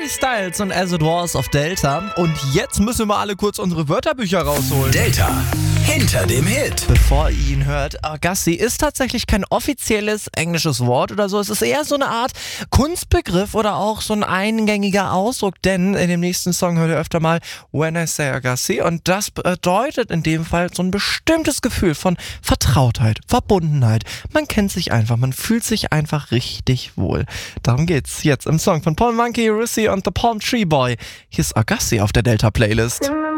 Styles und As It Was auf Delta. Und jetzt müssen wir mal alle kurz unsere Wörterbücher rausholen. Delta, hinter dem Hit. Bevor ihr ihn hört, Agassi ist tatsächlich kein offizielles englisches Wort oder so. Es ist eher so eine Art Kunstbegriff oder auch so ein eingängiger Ausdruck, denn in dem nächsten Song hört ihr öfter mal When I Say Agassi und das bedeutet in dem Fall so ein bestimmtes Gefühl von Vertrautheit, Verbundenheit. Man kennt sich einfach, man fühlt sich einfach richtig wohl. Darum geht's jetzt im Song von Paul Monkey, Rissi und The Palm Tree Boy. Hier ist Agassi auf der Delta-Playlist.